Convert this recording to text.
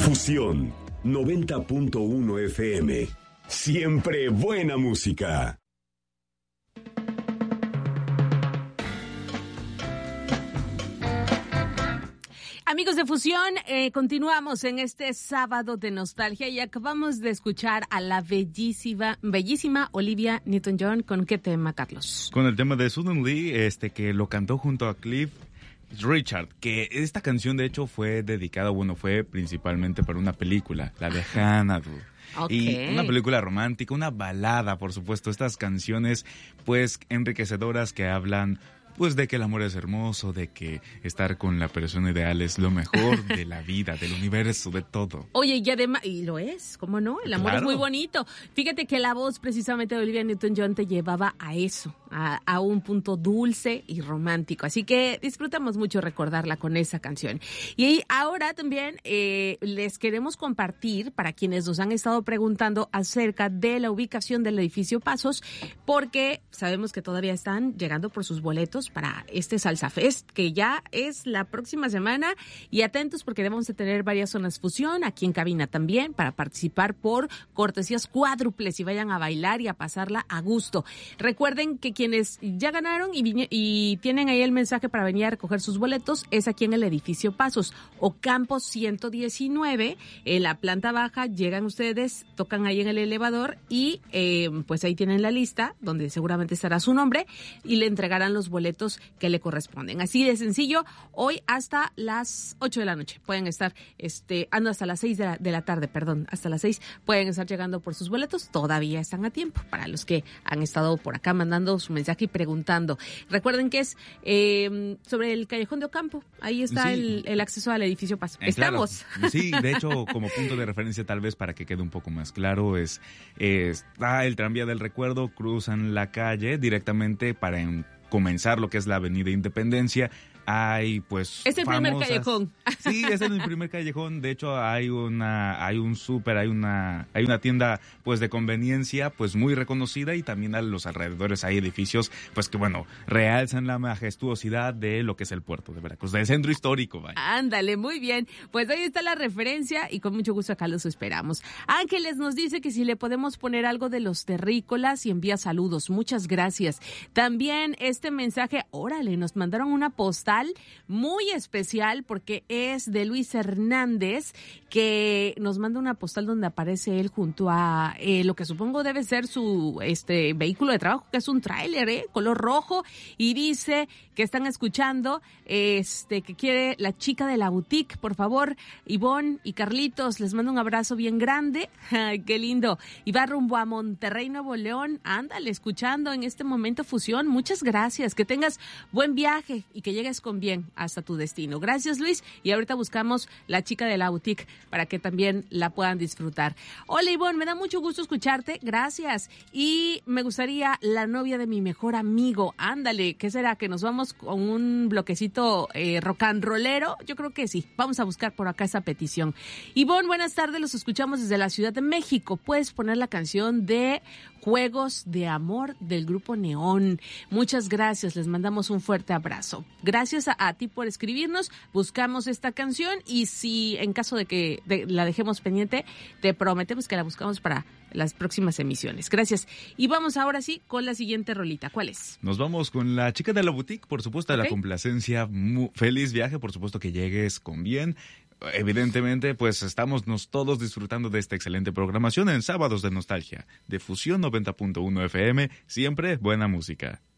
Fusión 90.1 FM. Siempre buena música. Amigos de Fusión, continuamos en este sábado de nostalgia y acabamos de escuchar a la bellísima Olivia Newton-John. ¿Con qué tema, Carlos? Con el tema de Suddenly, que lo cantó junto a Cliff Richard, que esta canción de hecho fue dedicada, fue principalmente para una película, la de Hannah. Okay. Y una película romántica, una balada, por supuesto, estas canciones pues enriquecedoras que hablan pues de que el amor es hermoso, de que estar con la persona ideal es lo mejor de la vida, del universo, de todo. Oye, y además, y lo es, ¿cómo no? El amor es muy bonito. Fíjate que la voz precisamente de Olivia Newton-John te llevaba a eso, a un punto dulce y romántico. Así que disfrutamos mucho recordarla con esa canción. Y ahora también les queremos compartir, para quienes nos han estado preguntando acerca de la ubicación del edificio Pasos, porque sabemos que todavía están llegando por sus boletos para este Salsa Fest, que ya es la próxima semana, y atentos porque debemos de tener varias zonas fusión, aquí en cabina también, para participar por cortesías cuádruples y vayan a bailar y a pasarla a gusto. Recuerden que quienes ya ganaron y tienen ahí el mensaje para venir a recoger sus boletos, es aquí en el edificio Pasos, Ocampo 119, en la planta baja, llegan ustedes, tocan ahí en el elevador y pues ahí tienen la lista, donde seguramente estará su nombre, y le entregarán los boletos que le corresponden. Así de sencillo, hoy hasta las 8 de la noche pueden estar, hasta las 6 de la tarde, hasta las 6 pueden estar llegando por sus boletos, todavía están a tiempo, para los que han estado por acá mandando su mensaje y preguntando. Recuerden que es sobre el Callejón de Ocampo, ahí está sí. el acceso al edificio Paso. Estamos. Claro. Sí, de hecho, como punto de referencia, tal vez para que quede un poco más claro, está el tranvía del recuerdo, cruzan la calle directamente para comenzar lo que es la Avenida Independencia. Hay pues es el famosas... primer callejón. Sí, es el primer callejón. De hecho hay un súper, hay una tienda pues de conveniencia pues muy reconocida, y también a los alrededores hay edificios pues que realzan la majestuosidad de lo que es el puerto de Veracruz, del centro histórico. Vaya. Ándale, muy bien. Pues ahí está la referencia y con mucho gusto acá los esperamos. Ángeles nos dice que si le podemos poner algo de Los Terrícolas y envía saludos. Muchas gracias. También este mensaje, órale, nos mandaron una postal muy especial porque es de Luis Hernández, que nos manda una postal donde aparece él junto a lo que supongo debe ser su vehículo de trabajo, que es un tráiler, color rojo, y dice que están escuchando, que quiere la chica de la boutique, por favor, Ivonne y Carlitos, les mando un abrazo bien grande. Ay, qué lindo. Y va rumbo a Monterrey, Nuevo León, ándale, escuchando en este momento Fusión. Muchas gracias, que tengas buen viaje y que llegues con bien hasta tu destino. Gracias, Luis, y ahorita buscamos la chica de la boutique para que también la puedan disfrutar. Hola, Ivonne, me da mucho gusto escucharte, gracias. Y me gustaría la novia de mi mejor amigo, ándale, ¿qué será? ¿Que nos vamos con un bloquecito rock and rollero? Yo creo que sí, vamos a buscar por acá esa petición. Ivonne, buenas tardes, los escuchamos desde la Ciudad de México. Puedes poner la canción de Juegos de Amor del grupo Neón. Muchas gracias, les mandamos un fuerte abrazo. Gracias a ti por escribirnos, buscamos esta canción, y si en caso de que la dejemos pendiente, te prometemos que la buscamos para las próximas emisiones. Gracias. Y vamos ahora sí con la siguiente rolita. ¿Cuál es? Nos vamos con la chica de la boutique, por supuesto, de la complacencia. Feliz viaje, por supuesto que llegues con bien. Evidentemente, pues estamos todos disfrutando de esta excelente programación en Sábados de Nostalgia, de Fusión 90.1 FM, siempre buena música.